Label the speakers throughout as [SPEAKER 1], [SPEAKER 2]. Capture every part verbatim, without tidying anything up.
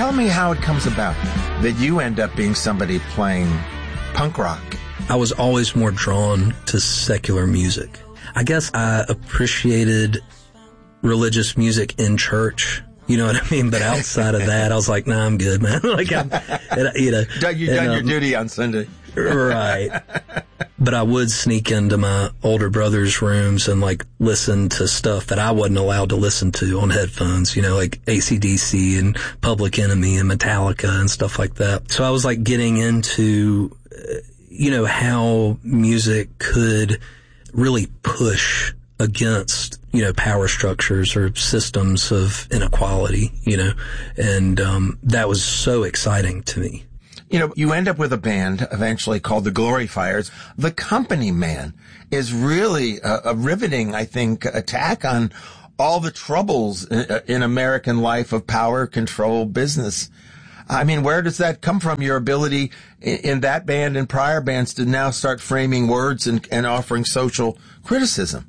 [SPEAKER 1] Tell me how it comes about that you end up being somebody playing punk rock.
[SPEAKER 2] I was always more drawn to secular music. I guess I appreciated religious music in church. You know what I mean? But outside of that, I was like, nah, I'm good, man. Like, I'm, and, you know.
[SPEAKER 1] You've done
[SPEAKER 2] and,
[SPEAKER 1] your
[SPEAKER 2] um,
[SPEAKER 1] duty on Sunday.
[SPEAKER 2] Right. But I would sneak into my older brother's rooms and, like, listen to stuff that I wasn't allowed to listen to on headphones, you know, like A C D C and Public Enemy and Metallica and stuff like that. So I was, like, getting into, uh, you know, how music could really push against, you know, power structures or systems of inequality, you know, and um that was so exciting to me.
[SPEAKER 1] You know, you end up with a band eventually called the Glorifiers. The Company Man is really a, a riveting, I think, attack on all the troubles in, in American life of power, control, business. I mean, where does that come from, your ability in, in that band and prior bands to now start framing words and, and offering social criticism?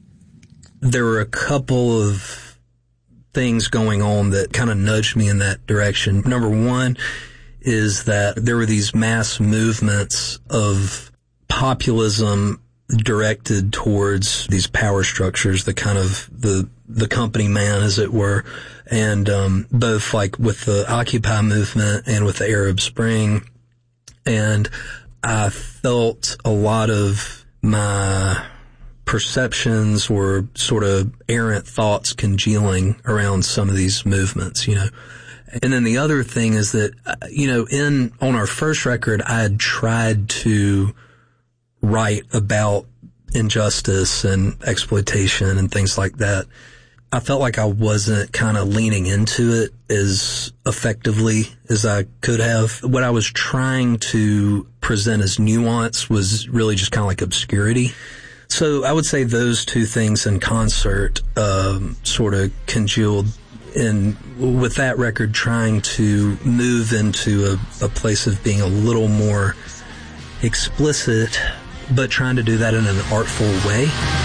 [SPEAKER 2] There were a couple of things going on that kind of nudged me in that direction. Number one is that there were these mass movements of populism directed towards these power structures, the kind of the the company man, as it were, and um both like with the Occupy movement and with the Arab Spring. And I felt a lot of my perceptions or sort of errant thoughts congealing around some of these movements, you know. And then the other thing is that, you know, in, on our first record, I had tried to write about injustice and exploitation and things like that. I felt like I wasn't kind of leaning into it as effectively as I could have. What I was trying to present as nuance was really just kind of like obscurity. So I would say those two things in concert, um, sort of congealed in, with that record, trying to move into a, a place of being a little more explicit, but trying to do that in an artful way.